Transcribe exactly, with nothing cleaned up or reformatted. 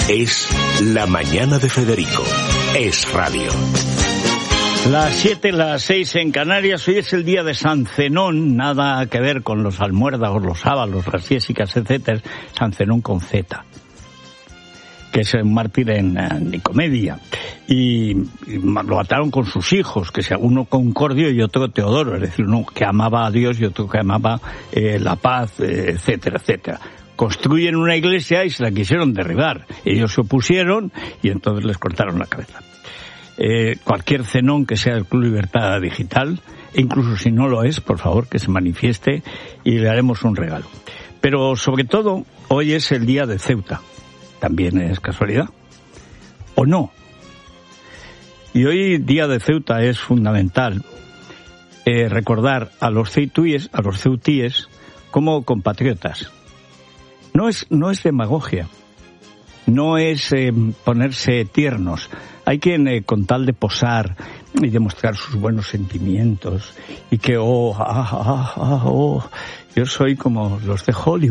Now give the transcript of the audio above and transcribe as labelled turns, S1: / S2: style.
S1: Es La Mañana de Federico. Es radio.
S2: Las siete, las seis en Canarias. Hoy es el día de San Zenón, nada que ver con los almuérdagos, los sábalos, las siésicas, etcétera. San Zenón con Z, que es un mártir en Nicomedia. Y, y lo ataron con sus hijos, que sea uno Concordio y otro Teodoro, es decir, uno que amaba a Dios y otro que amaba eh, la paz, eh, etcétera, etcétera. Construyen una iglesia y se la quisieron derribar. Ellos se opusieron y entonces les cortaron la cabeza. Eh, cualquier Zenón que sea del Club Libertad Digital, e incluso si no lo es, por favor, que se manifieste y le haremos un regalo. Pero sobre todo, hoy es el día de Ceuta. ¿También es casualidad? ¿O no? Y hoy, día de Ceuta, es fundamental eh, recordar a los ceutíes, a los ceutíes como compatriotas. No es, no es demagogia, no es eh, ponerse tiernos. Hay quien, eh, con tal de posar y demostrar sus buenos sentimientos, y que, oh, ah, ah, ah, oh, yo soy como los de Hollywood.